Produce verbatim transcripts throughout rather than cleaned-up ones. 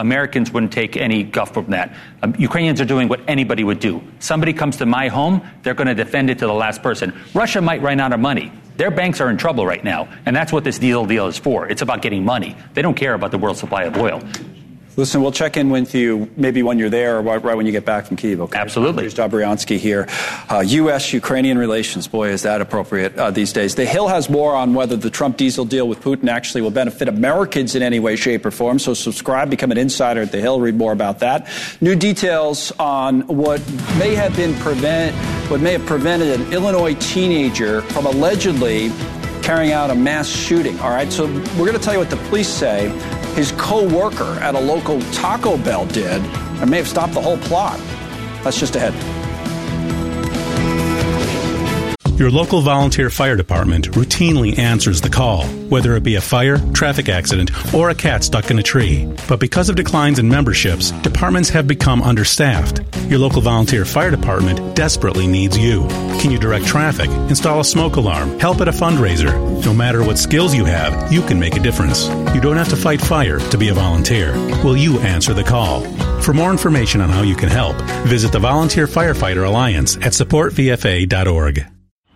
Americans wouldn't take any guff from that. Um, Ukrainians are doing what anybody would do. Somebody comes to my home, they're going to defend it to the last person. Russia might run out of money. Their banks are in trouble right now, and that's what this deal deal is for. It's about getting money. They don't care about the world supply of oil. Listen, we'll check in with you maybe when you're there or right when you get back from Kyiv, okay? Absolutely. There's Dobryansky here. Uh, U S Ukrainian relations, boy, is that appropriate uh, these days. The Hill has more on whether the Trump diesel deal with Putin actually will benefit Americans in any way, shape, or form. So subscribe, become an insider at The Hill. Read more about that. New details on what may have been prevent, what may have prevented an Illinois teenager from allegedly carrying out a mass shooting. All right, so we're going to tell you what the police say his co-worker at a local Taco Bell did and may have stopped the whole plot. That's just ahead. Your local volunteer fire department routinely answers the call, whether it be a fire, traffic accident, or a cat stuck in a tree. But because of declines in memberships, departments have become understaffed. Your local volunteer fire department desperately needs you. Can you direct traffic, install a smoke alarm, help at a fundraiser? No matter what skills you have, you can make a difference. You don't have to fight fire to be a volunteer. Will you answer the call? For more information on how you can help, visit the Volunteer Firefighter Alliance at support v f a dot org.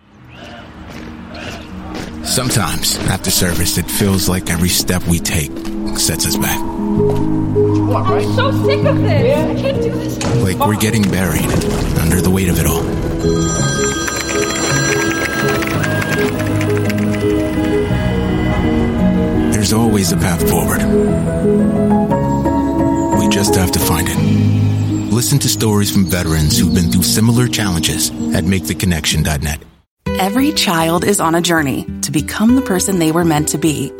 Sometimes, after service, it feels like every step we take sets us back. I'm so sick of this. I can't do this. Like we're getting buried under the weight of it all. There's always a path forward. We just have to find it. Listen to stories from veterans who've been through similar challenges at make the connection dot net. Every child is on a journey to become the person they were meant to be.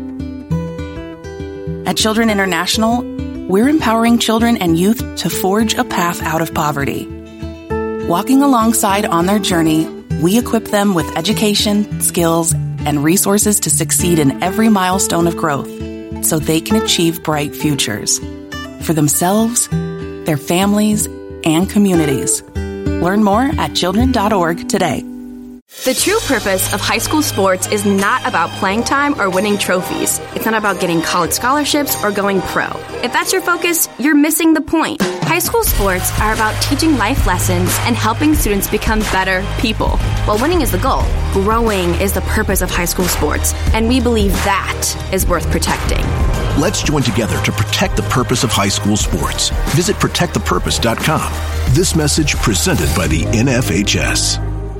At Children International, we're empowering children and youth to forge a path out of poverty. Walking alongside on their journey, we equip them with education, skills, and resources to succeed in every milestone of growth so they can achieve bright futures for themselves, their families, and communities. Learn more at children dot org today. The true purpose of high school sports is not about playing time or winning trophies. It's not about getting college scholarships or going pro. If that's your focus, you're missing the point. High school sports are about teaching life lessons and helping students become better people. While winning is the goal, growing is the purpose of high school sports, and we believe that is worth protecting. Let's join together to protect the purpose of high school sports. Visit protect the purpose dot com. This message presented by the N F H S.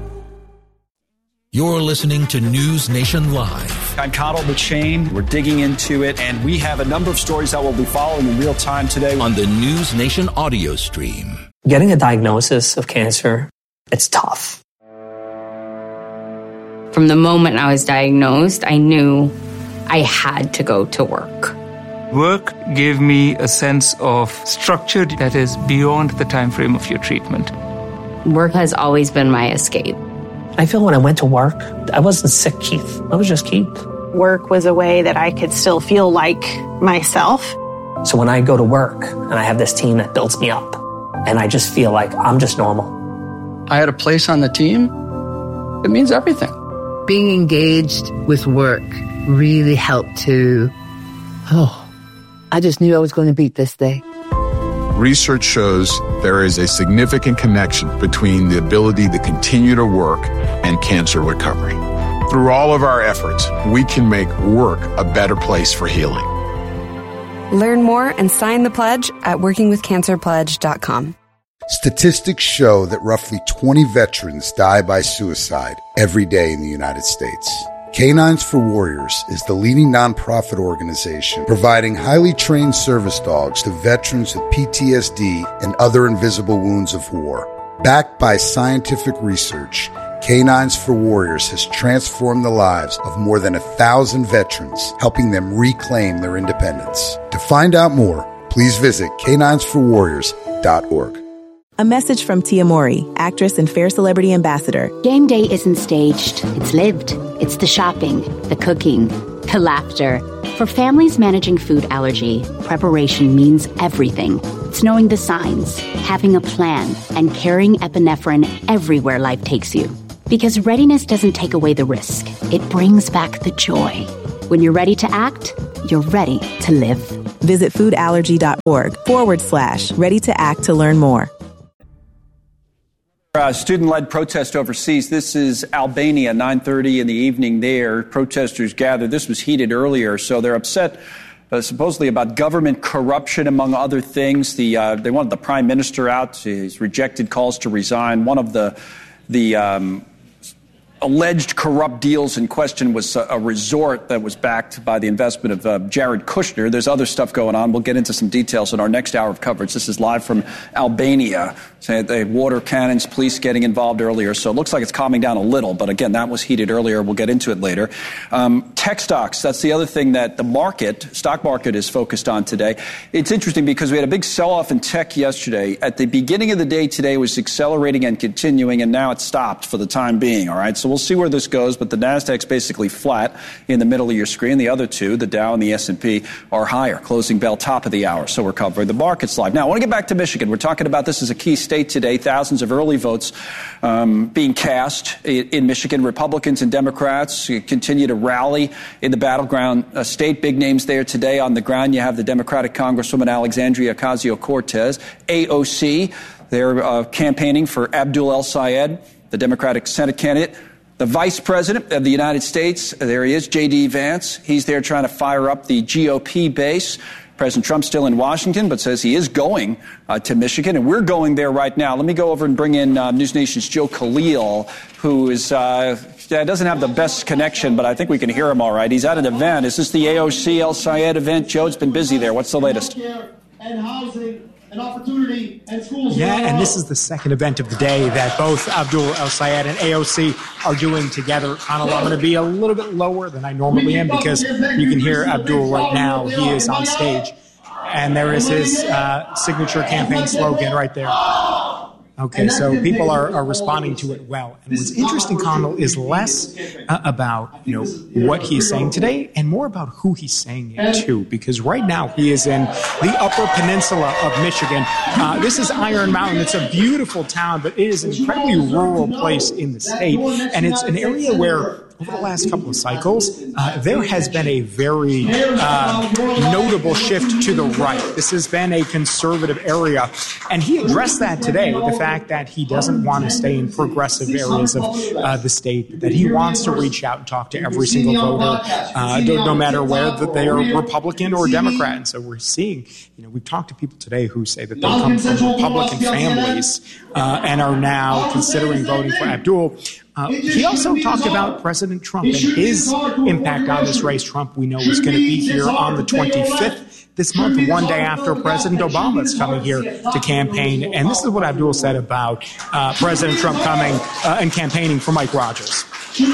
You're listening to News Nation Live. I'm Connell McShane. We're digging into it, and we have a number of stories that we'll be following in real time today on the News Nation audio stream. Getting a diagnosis of cancer, it's tough. From the moment I was diagnosed, I knew I had to go to work. Work gave me a sense of structure that is beyond the time frame of your treatment. Work has always been my escape. I feel when I went to work, I wasn't sick, Keith. I was just Keith. Work was a way that I could still feel like myself. So when I go to work and I have this team that builds me up, and I just feel like I'm just normal. I had a place on the team. It means everything. Being engaged with work really helped to, oh, I just knew I was going to beat this day. Research shows there is a significant connection between the ability to continue to work and cancer recovery. Through all of our efforts, we can make work a better place for healing. Learn more and sign the pledge at working with cancer pledge dot com. Statistics show that roughly twenty veterans die by suicide every day in the United States. Canines for Warriors is the leading nonprofit organization providing highly trained service dogs to veterans with P T S D and other invisible wounds of war. Backed by scientific research, Canines for Warriors has transformed the lives of more than a thousand veterans, helping them reclaim their independence. To find out more, please visit canines for warriors dot org. A message from Tia Mowry, actress and Fair Celebrity Ambassador. Game day isn't staged. It's lived. It's the shopping, the cooking, the laughter. For families managing food allergy, preparation means everything. It's knowing the signs, having a plan, and carrying epinephrine everywhere life takes you. Because readiness doesn't take away the risk. It brings back the joy. When you're ready to act, you're ready to live. Visit foodallergy.org forward slash ready to act to learn more. Uh, student-led protest overseas. This is Albania, nine thirty in the evening there. Protesters gathered. This was heated earlier, so they're upset uh, supposedly about government corruption, among other things. The uh, they wanted the prime minister out. He's rejected calls to resign. One of the the um, alleged corrupt deals in question was a, a resort that was backed by the investment of uh, Jared Kushner. There's other stuff going on. We'll get into some details in our next hour of coverage. This is live from Albania. So they had water cannons, police getting involved earlier. So it looks like it's calming down a little. But again, that was heated earlier. We'll get into it later. Um, tech stocks, that's the other thing that the market, stock market, is focused on today. It's interesting because we had a big sell-off in tech yesterday. At the beginning of the day today, it was accelerating and continuing, and now it's stopped for the time being. All right, so we'll see where this goes. But the Nasdaq's basically flat in the middle of your screen. The other two, the Dow and the S and P, are higher. Closing bell top of the hour. So we're covering the markets live. Now, I want to get back to Michigan. We're talking about this as a key state today. Thousands of early votes um, being cast in, in Michigan. Republicans and Democrats continue to rally in the battleground uh, state. Big names there today on the ground. You have the Democratic Congresswoman Alexandria Ocasio-Cortez, A O C. They're uh, campaigning for Abdul El-Sayed, the Democratic Senate candidate. The Vice President of the United States, there he is, J D Vance. He's there trying to fire up the G O P base. President Trump's still in Washington, but says he is going uh, to Michigan, and we're going there right now. Let me go over and bring in uh, News Nation's Joe Khalil, who is uh, doesn't have the best connection, but I think we can hear him all right. He's at an event. Is this the A O C El-Sayed event? Joe, it's been busy there. What's the latest? And housing and opportunity and schools. Yeah, and this is the second event of the day that both Abdul El-Sayed and A O C are doing together. Connell, I'm going to be a little bit lower than I normally am because you can hear Abdul right now. He is on stage. And there is his uh, signature campaign slogan right there. Okay, so people are, are responding to it well. And what's interesting, Connell, is less uh, about, you know, what he's saying today and more about who he's saying it to. Because right now he is in the Upper Peninsula of Michigan. Uh, this is Iron Mountain. It's a beautiful town, but it is an incredibly rural place in the state. And it's an area where over the last couple of cycles, uh, there has been a very uh, notable shift to the right. This has been a conservative area. And he addressed that today, the fact that he doesn't want to stay in progressive areas of uh, the state, that he wants to reach out and talk to every single voter, uh, no, no matter whether they are Republican or Democrat. And so we're seeing, you know, we've talked to people today who say that they come from Republican families uh, and are now considering voting for Abdul. Uh, he also talked about President Trump and his impact on this race. Trump, we know, is going to be here on the twenty-fifth this month, one day after President Obama is coming here to campaign. And this is what Abdul said about uh, President Trump coming uh, and campaigning for Mike Rogers.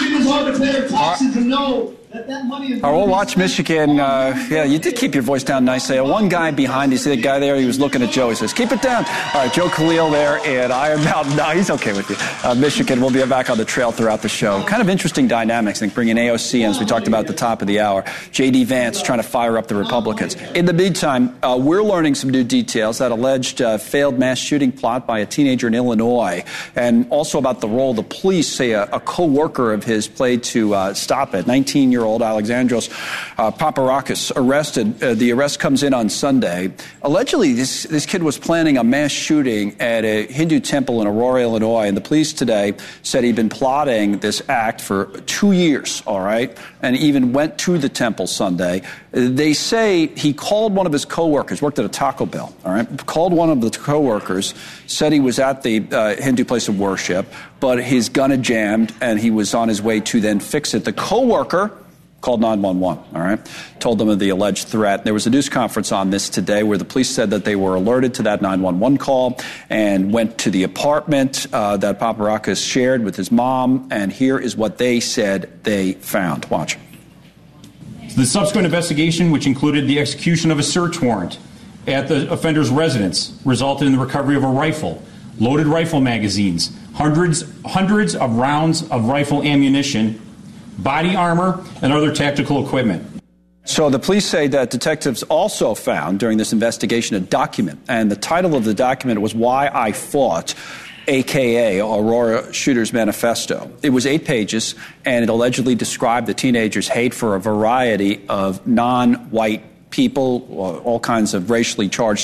All right, we'll watch Michigan. Uh, yeah, you did keep your voice down nicely. One guy behind, you see the guy there, he was looking at Joe. He says, keep it down. All right, Joe Khalil there in Iron Mountain. No, he's okay with you. Uh, Michigan, we'll be back on the trail throughout the show. Kind of interesting dynamics, I think, bringing A O C in, as we talked about at the top of the hour. J D Vance trying to fire up the Republicans. In the meantime, uh, we're learning some new details, that alleged uh, failed mass shooting plot by a teenager in Illinois, and also about the role the police say a, a co-worker of his played to uh, stop it. nineteen-year-old Alexandros uh, Paparakis arrested. Uh, the arrest comes in on Sunday. Allegedly, this, this kid was planning a mass shooting at a Hindu temple in Aurora, Illinois, and the police today said he'd been plotting this act for two years, all right, and even went to the temple Sunday. They say he called one of his coworkers, worked at a Taco Bell, all right, called one of the coworkers, said he was at the uh, Hindu place of worship, but his gun had jammed, and he was on his way to then fix it. The coworker called nine one one, all right, told them of the alleged threat. There was a news conference on this today where the police said that they were alerted to that nine one one call and went to the apartment uh, that Paparakis shared with his mom, and here is what they said they found. Watch. The subsequent investigation, which included the execution of a search warrant at the offender's residence, resulted in the recovery of a rifle, loaded rifle magazines, hundreds, hundreds of rounds of rifle ammunition, body armor, and other tactical equipment. So the police say that detectives also found during this investigation a document, and the title of the document was Why I Fought, a k a. Aurora Shooters Manifesto. It was eight pages, and it allegedly described the teenager's hate for a variety of non-white people, all kinds of racially charged